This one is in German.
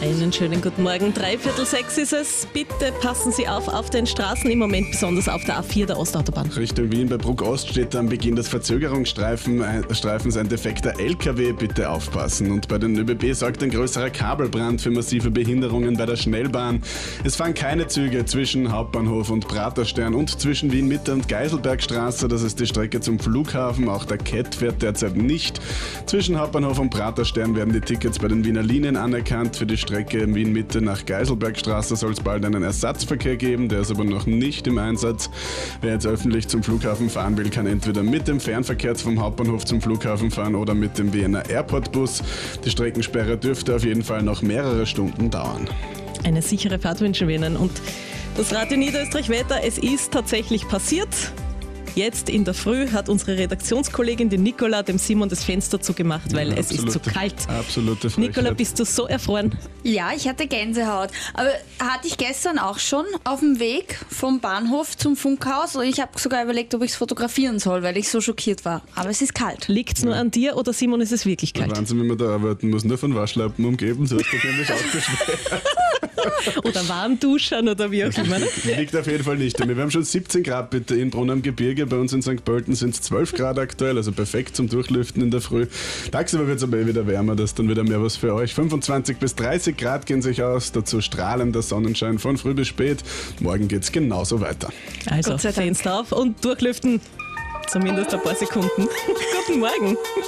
Einen schönen guten Morgen. 5:45 ist es. Bitte passen Sie auf den Straßen, im Moment besonders auf der A4 der Ostautobahn. Richtung Wien bei Bruck Ost steht am Beginn des Verzögerungsstreifens ein defekter LKW. Bitte aufpassen. Und bei den ÖBB sorgt ein größerer Kabelbrand für massive Behinderungen bei der Schnellbahn. Es fahren keine Züge zwischen Hauptbahnhof und Praterstern und zwischen Wien Mitte und Geiselbergstraße. Das ist die Strecke zum Flughafen. Auch der CET fährt derzeit nicht. Zwischen Hauptbahnhof und Praterstern werden die Tickets bei den Wiener Linien anerkannt. Für die Strecke in Wien Mitte nach Geiselbergstraße soll es bald einen Ersatzverkehr geben, der ist aber noch nicht im Einsatz. Wer jetzt öffentlich zum Flughafen fahren will, kann entweder mit dem Fernverkehr vom Hauptbahnhof zum Flughafen fahren oder mit dem Wiener Airport-Bus. Die Streckensperre dürfte auf jeden Fall noch mehrere Stunden dauern. Eine sichere Fahrt wünschen wir Ihnen. Und das Radio Niederösterreich Wetter, es ist tatsächlich passiert. Jetzt in der Früh hat unsere Redaktionskollegin, die Nicola, dem Simon das Fenster zugemacht, weil es ist zu kalt. Absolute Frechheit. Nicola, bist du so erfroren? Ja, ich hatte Gänsehaut. Aber hatte ich gestern auch schon auf dem Weg vom Bahnhof zum Funkhaus. Und ich habe sogar überlegt, ob ich es fotografieren soll, weil ich so schockiert war. Aber es ist kalt. Liegt es nur an dir oder Simon, ist es wirklich kalt? Wahnsinn, wie man da arbeiten muss. Nur von Waschlappen umgeben, so hast du nämlich auch beschwert. Oder warm duschen oder wie auch immer. Liegt auf jeden Fall nicht. Wir haben schon 17 Grad bitte in Brunn am Gebirge. Bei uns in St. Pölten sind es 12 Grad aktuell, also perfekt zum Durchlüften in der Früh. Tagsüber wird es aber wieder wärmer, das ist dann wieder mehr was für euch. 25 bis 30 Grad gehen sich aus, dazu strahlender Sonnenschein von früh bis spät. Morgen geht es genauso weiter. Also Fenster auf und durchlüften. Zumindest ein paar Sekunden. Guten Morgen.